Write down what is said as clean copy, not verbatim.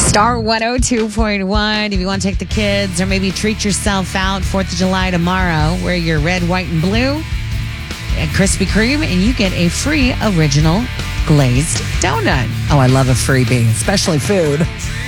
Star 102.1. If you want to take the kids or maybe treat yourself out 4th of July tomorrow, wear your red, white, and blue at Krispy Kreme, and you get a free original glazed donut. Oh, I love a freebie, especially food.